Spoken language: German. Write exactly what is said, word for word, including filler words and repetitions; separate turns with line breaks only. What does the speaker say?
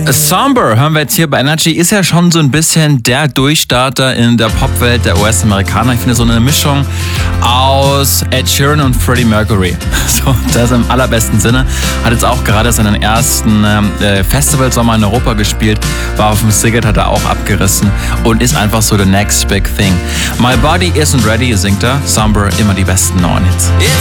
Somber hören wir jetzt hier bei Energy, ist ja schon so ein bisschen der Durchstarter in der Popwelt der U S-Amerikaner. Ich finde so eine Mischung aus Ed Sheeran und Freddie Mercury. So, das im allerbesten Sinne. Hat jetzt auch gerade seinen ersten äh, Festivalsommer in Europa gespielt, war auf dem Siget, hat er auch abgerissen und ist einfach so the next big thing. My Body Isn't Ready singt er, Somber, immer die besten neuen Hits.